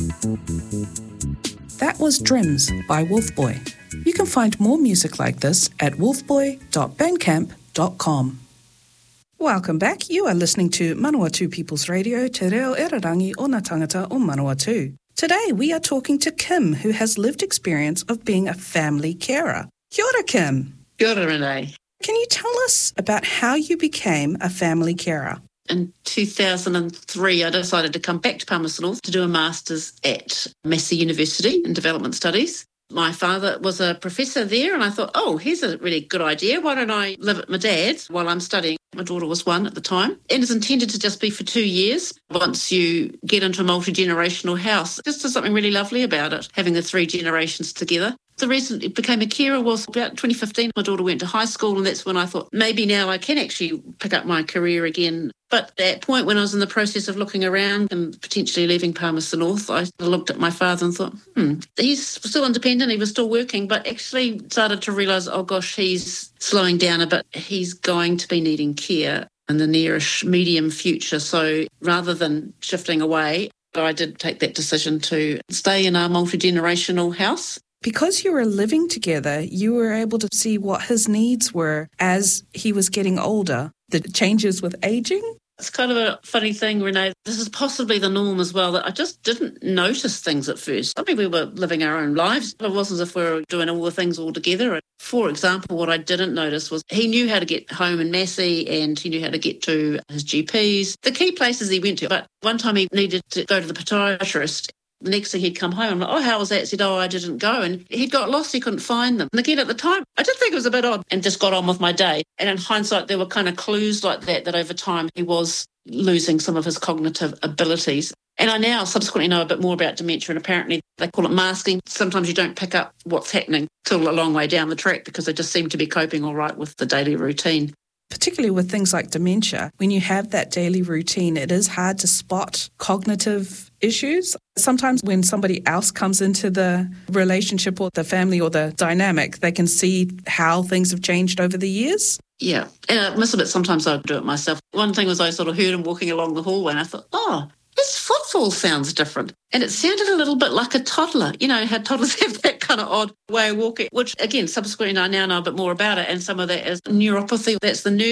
That was Drims by Wolfboy. You can find more music like this at wolfboy.bandcamp.com. Welcome back. You are listening to Manawatu People's Radio, Te Reo Irarangi o Ngā Tangata o Manawatu. Today we are talking to Kim, who has lived experience of being a family carer. Kia ora, Kim. Kia ora, Renee. Can you tell us about how you became a family carer? In 2003, I decided to come back to Palmerston North to do a Master's at Massey University in Development Studies. My father was a professor there, and I thought, here's a really good idea. Why don't I live at my dad's while I'm studying? My daughter was 1 at the time. And it's intended to just be for 2 years. Once you get into a multi-generational house, just there's something really lovely about it, having the 3 generations together. The reason it became a carer was about 2015. My daughter went to high school, and that's when I thought maybe now I can actually pick up my career again. But at that point, when I was in the process of looking around and potentially leaving Palmerston North, I looked at my father and thought, he's still independent, he was still working, but actually started to realise, he's slowing down a bit. He's going to be needing care in the nearish medium future. So rather than shifting away, I did take that decision to stay in a multi-generational house. Because you were living together, you were able to see what his needs were as he was getting older, the changes with ageing. It's kind of a funny thing, Renee. This is possibly the norm as well, that I just didn't notice things at first. I mean, we were living our own lives. It wasn't as if we were doing all the things all together. For example, what I didn't notice was he knew how to get home in Massey and he knew how to get to his GPs, the key places he went to. But one time he needed to go to the podiatrist. The next thing he'd come home, I'm like, how was that? He said, I didn't go. And he'd got lost, he couldn't find them. And again, at the time, I did think it was a bit odd and just got on with my day. And in hindsight, there were kind of clues like that over time he was losing some of his cognitive abilities. And I now subsequently know a bit more about dementia, and apparently they call it masking. Sometimes you don't pick up what's happening till a long way down the track because they just seem to be coping all right with the daily routine. Particularly with things like dementia, when you have that daily routine, it is hard to spot cognitive issues. Sometimes when somebody else comes into the relationship or the family or the dynamic, they can see how things have changed over the years. Yeah, and I must admit, sometimes I do it myself. One thing was I sort of heard him walking along the hallway and I thought, his footfall sounds different. And it sounded a little bit like a toddler. You know, how toddlers have that kind of odd way of walking, which, again, subsequently I now know a bit more about it. And some of that is neuropathy. That's the nerve